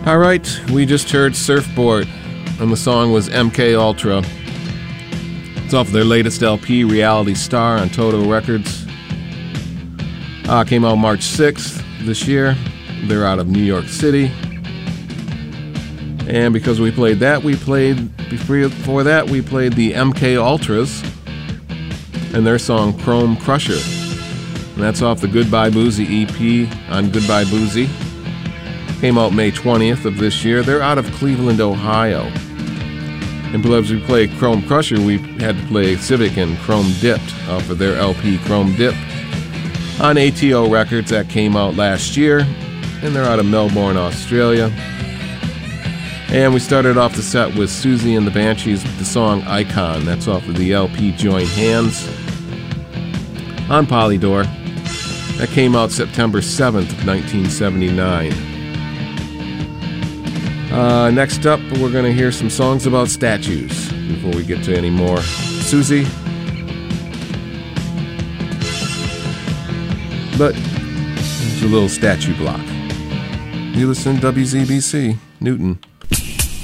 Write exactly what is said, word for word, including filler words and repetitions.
All right, we just heard Surfboard, and the song was M K Ultra. It's off their latest L P, Reality Star, on Toto Records. Uh, came out March sixth this year. They're out of New York City. And because we played that, we played, before that, we played the M K Ultras and their song Chrome Crusher. And that's off the Goodbye Boozy E P on Goodbye Boozy. Came out May twentieth of this year. They're out of Cleveland, Ohio. And because we played Chrome Crusher, we had to play Civic and Chrome Dipped off of their L P Chrome Dip on A T O Records. That came out last year. And they're out of Melbourne, Australia. And we started off the set with Susie and the Banshees with the song Icon. That's off of the L P Join Hands on Polydor. That came out September seventh of nineteen seventy-nine. Uh, next up, we're going to hear some songs about statues before we get to any more. Susie. But it's a little statue block. You listen to W Z B C, Newton.